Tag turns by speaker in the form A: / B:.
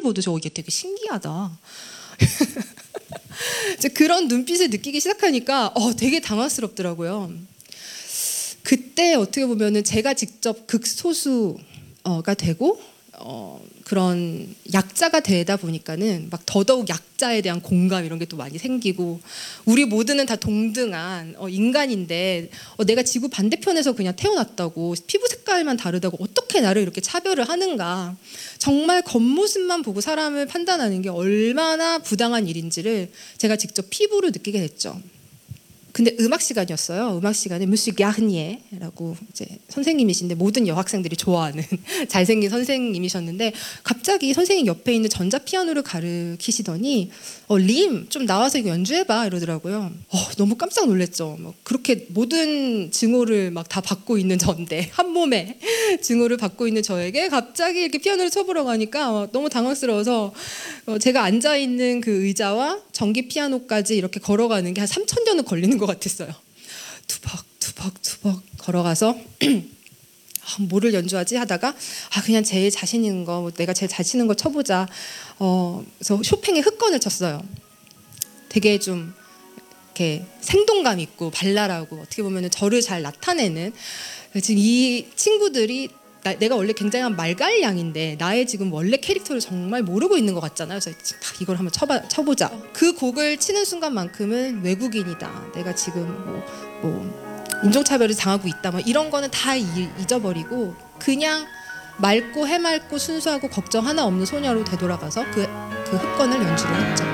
A: 보듯이 이게 되게 신기하다. 이제 그런 눈빛을 느끼기 시작하니까 되게 당황스럽더라고요. 그때 어떻게 보면은 제가 직접 극소수가 되고 그런 약자가 되다 보니까는 막 더더욱 약자에 대한 공감 이런 게 또 많이 생기고, 우리 모두는 다 동등한 인간인데 내가 지구 반대편에서 그냥 태어났다고, 피부 색깔만 다르다고 어떻게 나를 이렇게 차별을 하는가. 정말 겉모습만 보고 사람을 판단하는 게 얼마나 부당한 일인지를 제가 직접 피부로 느끼게 됐죠. 근데 음악 시간이었어요. 음악 시간에 무스 가흐니에라고 이제 선생님이신데 모든 여학생들이 좋아하는 잘생긴 선생님이셨는데, 갑자기 선생님 옆에 있는 전자 피아노를 가르치시더니 림 좀 나와서 이거 연주해봐 이러더라고요. 너무 깜짝 놀랐죠. 그렇게 모든 증오를 막 다 받고 있는 저인데, 한 몸에 증오를 받고 있는 저에게 갑자기 이렇게 피아노를 쳐보라고 하니까 너무 당황스러워서 제가 앉아 있는 그 의자와 전기 피아노까지 이렇게 걸어가는 게 한 3,000년은 걸리는 것 같았어요. 투벅 걸어가서 뭐를 연주하지 하다가 그냥 제일 자신 있는 거, 내가 제일 잘 치는 거 쳐보자. 그래서 쇼팽의 흑건을 쳤어요. 되게 좀 이렇게 생동감 있고 발랄하고 어떻게 보면 저를 잘 나타내는, 지금 이 친구들이 내가 원래 굉장한 말갈량인데 나의 지금 원래 캐릭터를 정말 모르고 있는 것 같잖아요. 그래서 이걸 한번 쳐보자. 그 곡을 치는 순간만큼은 외국인이다, 내가 지금 인종차별을 당하고 있다, 이런 거는 다 잊어버리고 그냥 맑고 해맑고 순수하고 걱정 하나 없는 소녀로 되돌아가서 그 흑건을 연주를 했죠.